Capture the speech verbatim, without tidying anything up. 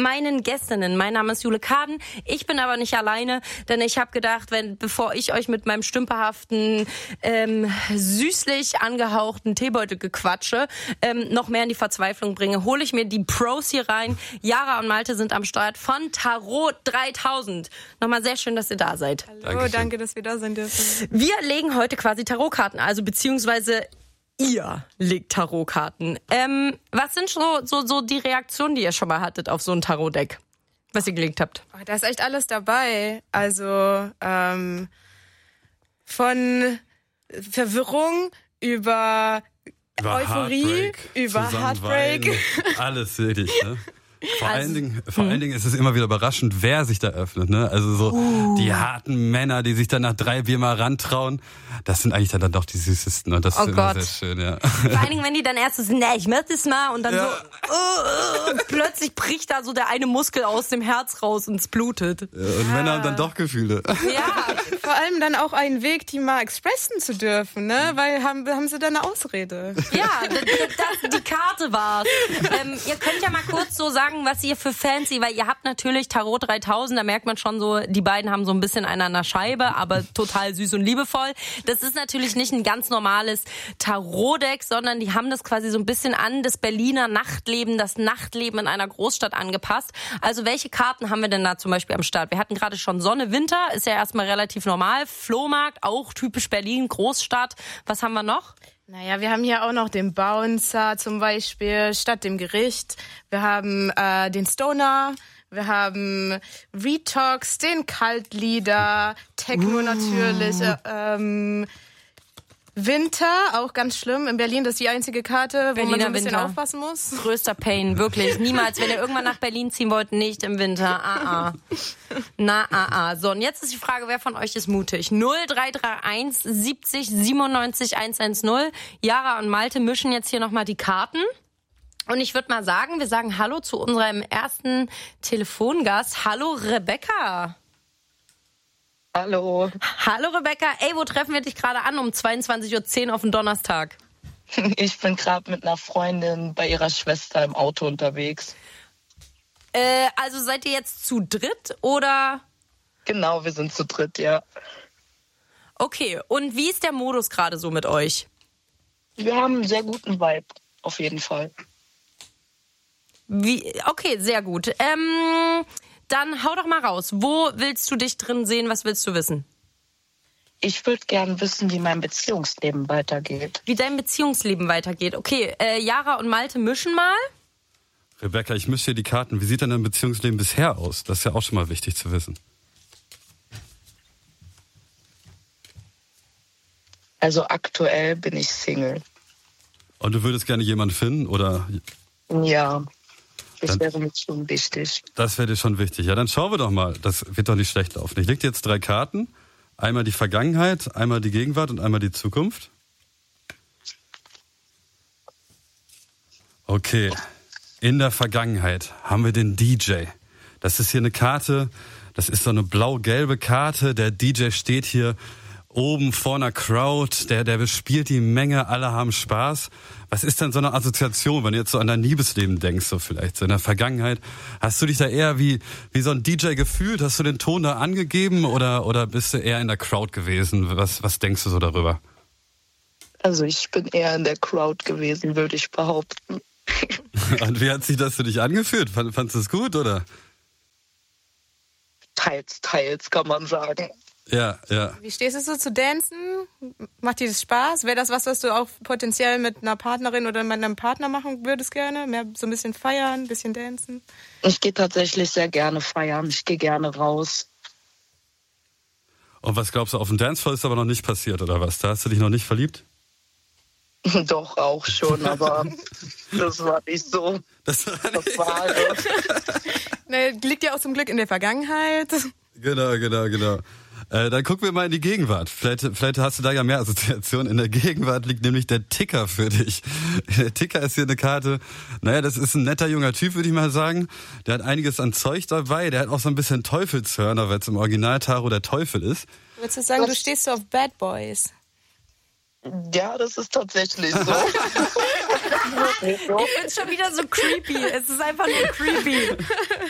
meinen Gästinnen. Mein Name ist Jule Kaden. Ich bin aber nicht alleine, denn ich habe gedacht, wenn bevor ich euch mit meinem stümperhaften, ähm, süßlich angehauchten Teebeutelgequatsche ähm, noch mehr in die Verzweiflung bringe, hole ich mir die Pros hier rein. Jara und Malte sind am Start von Tarot dreitausend. Nochmal sehr schön, dass ihr da seid. Hallo, Dankeschön. danke, dass wir da sein dürfen. Wir legen heute quasi Tarotkarten, also beziehungsweise ihr legt Tarotkarten. Ähm, was sind so, so, so die Reaktionen, die ihr schon mal hattet auf so ein Tarotdeck, was ihr gelegt habt? Oh, da ist echt alles dabei. Also ähm, von Verwirrung über, Über Euphorie, Heartbreak, über zusammen Heartbreak. weinen, alles wirklich, ne? Vor, Also, allen Dingen, vor allen Dingen ist es immer wieder überraschend, wer sich da öffnet. Ne? Also so uh. die harten Männer, die sich dann nach drei Bier mal rantrauen, das sind eigentlich dann doch die süßesten. Und das Oh ist immer Gott. sehr schön, ja. Vor allen Dingen, wenn die dann erst so sind, nee, ich mach das mal und dann Ja. so, uh, uh, plötzlich bricht da so der eine Muskel aus dem Herz raus und es blutet. Und Männer haben dann doch Gefühle. Ja, Vor allem dann auch einen Weg, die mal expressen zu dürfen, ne? Weil haben, haben sie dann eine Ausrede. ja, das, das, die Karte war's. Ähm, ihr könnt ja mal kurz so sagen, was ihr für fancy, weil ihr habt natürlich Tarot dreitausend, da merkt man schon so, die beiden haben so ein bisschen einen an der Scheibe, aber total süß und liebevoll. Das ist natürlich nicht ein ganz normales Tarotdeck, sondern die haben das quasi so ein bisschen an das Berliner Nachtleben, das Nachtleben in einer Großstadt angepasst. Also welche Karten haben wir denn da zum Beispiel am Start? Wir hatten gerade schon Sonne, Winter, ist ja erstmal relativ normal. Flohmarkt, auch typisch Berlin, Großstadt. Was haben wir noch? Naja, wir haben hier auch noch den Bouncer zum Beispiel, statt dem Gericht. Wir haben äh, den Stoner, wir haben Retox, den Kaltlieder, Techno Uh. natürlich, äh, ähm, Winter, auch ganz schlimm. In Berlin, das ist die einzige Karte, wo man so Berliner ein bisschen Winter. aufpassen muss. Größter Pain, wirklich. Niemals, wenn ihr irgendwann nach Berlin ziehen wollt, nicht im Winter. Ah, ah. Na, ah, ah. So, und jetzt ist die Frage, wer von euch ist mutig? null drei drei eins siebzig siebenundneunzig hundertzehn. Jara und Malte mischen jetzt hier nochmal die Karten. Und ich würde mal sagen, wir sagen Hallo zu unserem ersten Telefongast. Hallo, Rebecca. Hallo, Hallo, Rebecca. Ey, wo treffen wir dich gerade an? Um zweiundzwanzig Uhr zehn auf den Donnerstag. ich bin gerade mit einer Freundin bei ihrer Schwester im Auto unterwegs. Äh, also seid ihr jetzt zu dritt oder? Genau, wir sind zu dritt, ja. Okay, und wie ist der Modus gerade so mit euch? Wir haben einen sehr guten Vibe, auf jeden Fall. Wie? Okay, sehr gut. Ähm, dann hau doch mal raus. Wo willst du dich drin sehen? Was willst du wissen? Ich würde gern wissen, wie mein Beziehungsleben weitergeht. Wie dein Beziehungsleben weitergeht. Okay, äh, Jara und Malte mischen mal. Rebecca, ich mische hier die Karten. Wie sieht denn dein Beziehungsleben bisher aus? Das ist ja auch schon mal wichtig zu wissen. Also aktuell bin ich Single. Und du würdest gerne jemanden finden, oder? Ja, das Dann- wäre mir schon wichtig. Das wäre dir schon wichtig. Ja, dann schauen wir doch mal. Das wird doch nicht schlecht laufen. Ich leg dir jetzt drei Karten. Einmal die Vergangenheit, einmal die Gegenwart und einmal die Zukunft. Okay. In der Vergangenheit haben wir den D J. Das ist hier eine Karte. Das ist so eine blau-gelbe Karte. Der D J steht hier oben vor einer Crowd. Der, der bespielt die Menge. Alle haben Spaß. Was ist denn so eine Assoziation, wenn du jetzt so an dein Liebesleben denkst, so vielleicht, so in der Vergangenheit? Hast du dich da eher wie, wie so ein D J gefühlt? Hast du den Ton da angegeben oder, oder bist du eher in der Crowd gewesen? Was, was denkst du so darüber? Also ich bin eher in der Crowd gewesen, würde ich behaupten. Und wie hat sich das für dich angefühlt? Fand, fandst du es gut, oder? Teils, teils, kann man sagen. Ja, ja. Wie stehst du so zu Dancen? Macht dir das Spaß? Wäre das was, was du auch potenziell mit einer Partnerin oder mit einem Partner machen würdest gerne? Mehr so ein bisschen feiern, ein bisschen dancen? Ich gehe tatsächlich sehr gerne feiern. Ich gehe gerne raus. Und was glaubst du, auf dem Dancefloor ist aber noch nicht passiert, oder was? Da hast du dich noch nicht verliebt? Doch, auch schon, aber das war nicht so. Das war Das war also, Ne, liegt ja auch zum Glück in der Vergangenheit. Genau, genau, genau. Äh, dann gucken wir mal in die Gegenwart. Vielleicht, vielleicht hast du da ja mehr Assoziationen. In der Gegenwart liegt nämlich der Ticker für dich. Der Ticker ist hier eine Karte. Naja, das ist ein netter junger Typ, würde ich mal sagen. Der hat einiges an Zeug dabei. Der hat auch so ein bisschen Teufelshörner, weil es im Original-Tarot der Teufel ist. Würdest du sagen, du stehst so auf Bad Boys? ja, das ist tatsächlich so. Ich find's schon wieder so creepy. Es ist einfach nur creepy.